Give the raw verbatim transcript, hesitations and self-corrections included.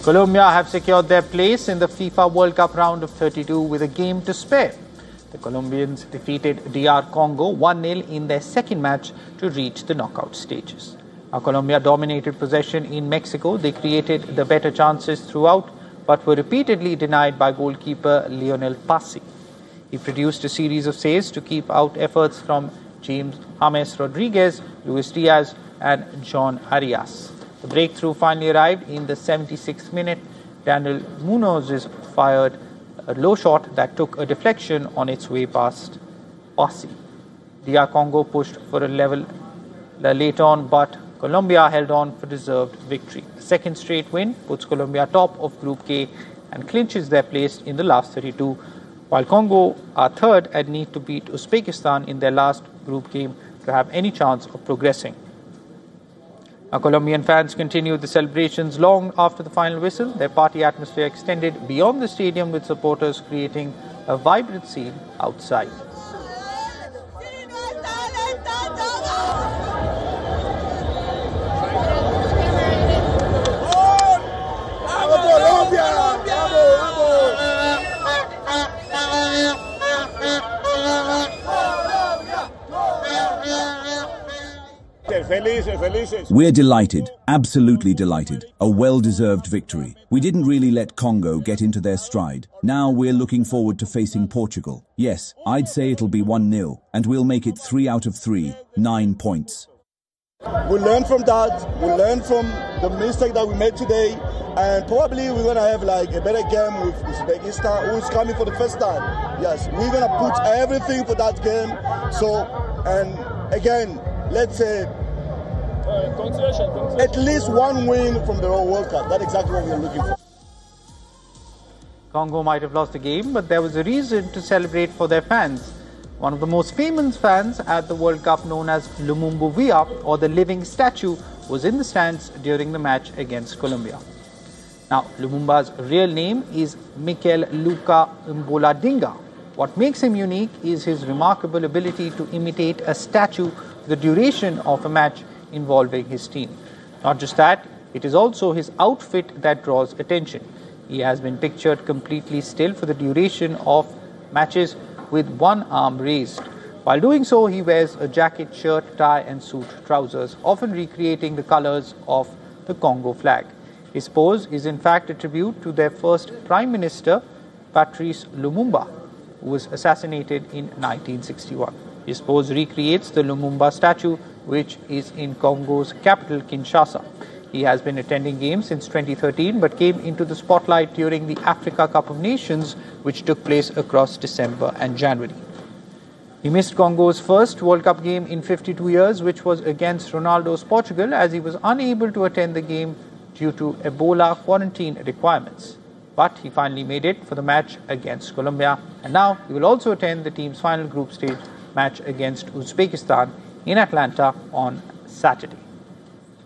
Colombia have secured their place in the FIFA World Cup round of thirty-two with a game to spare. The Colombians defeated D R Congo one nil in their second match to reach the knockout stages. Now, Colombia dominated possession in Mexico. They created the better chances throughout, but were repeatedly denied by goalkeeper Lionel Passi. He produced a series of saves to keep out efforts from James James Rodriguez, Luis Diaz and John Arias. The breakthrough finally arrived in the seventy-sixth minute. Daniel Munoz fired a low shot that took a deflection on its way past Passi. D R Congo pushed for a level late on, but Colombia held on for deserved victory. The second straight win puts Colombia top of Group K and clinches their place in the last thirty-two, while Congo are third and need to beat Uzbekistan in their last group game to have any chance of progressing. Now, Colombian fans continued the celebrations long after the final whistle. Their party atmosphere extended beyond the stadium, with supporters creating a vibrant scene outside. We're delighted, absolutely delighted. A well-deserved victory. We didn't really let Congo get into their stride. Now we're looking forward to facing Portugal. Yes, I'd say it'll be one nil, and we'll make it three out of three, nine points. We learned from that. We learned from the mistake that we made today, and probably we're gonna have like a better game with Uzbekistan, who's coming for the first time. Yes, we're gonna put everything for that game. So, and again, let's say Uh, congratulations, congratulations. at least one win from the World Cup. That's exactly what we're looking for. Congo might have lost the game, but there was a reason to celebrate for their fans. One of the most famous fans at the World Cup, known as Lumumba Villa, or the living statue, was in the stands during the match against Colombia. Now, Lumumba's real name is Mikel Luka Mboladinga. What makes him unique is his remarkable ability to imitate a statue for the duration of a match involving his team. Not just that, it is also his outfit that draws attention. He has been pictured completely still for the duration of matches with one arm raised. While doing so, he wears a jacket, shirt, tie and suit trousers, often recreating the colors of the Congo flag. His pose is in fact a tribute to their first Prime Minister, Patrice Lumumba, who was assassinated in nineteen sixty-one. His pose recreates the Lumumba statue, which is in Congo's capital, Kinshasa. He has been attending games since twenty thirteen, but came into the spotlight during the Africa Cup of Nations, which took place across December and January. He missed Congo's first World Cup game in fifty-two years, which was against Ronaldo's Portugal, as he was unable to attend the game due to Ebola quarantine requirements. But he finally made it for the match against Colombia, and now he will also attend the team's final group stage match against Uzbekistan in Atlanta on Saturday.